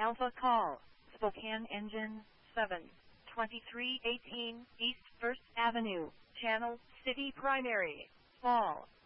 Alpha Call, Spokane Engine 7, 2318 East 1st Avenue, Channel City Primary, Fall.